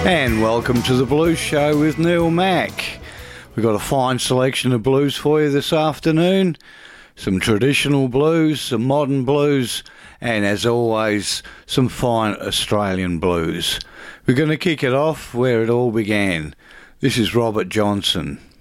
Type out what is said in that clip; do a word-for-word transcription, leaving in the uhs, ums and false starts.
And welcome to the Blues Show with Neil Mack. We've got a fine selection of blues for you this afternoon. Some traditional blues, some modern blues, and as always, some fine Australian blues. We're going to kick it off where it all began. This is Robert Johnson.